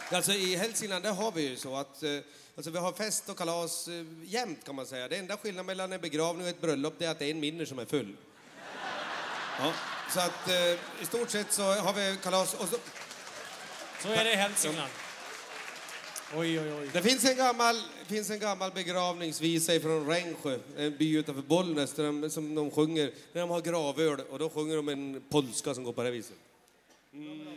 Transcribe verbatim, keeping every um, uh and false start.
Alltså i Hälsingland där har vi ju så att eh, alltså, vi har fest och kalas eh, jämt kan man säga. Det enda skillnaden mellan en begravning och ett bröllop det är att det är en minne som är full. Ja, så att eh, i stort sett så har vi kalas och så... Så är det i Hälsingland. Oj, oj, oj. Det finns en gammal, finns en gammal begravningsvisa från Rengsjö, en by utanför Bollnäs, där de, som de sjunger när de har gravöl. Och då sjunger de en polska som går på det här viset. Mm.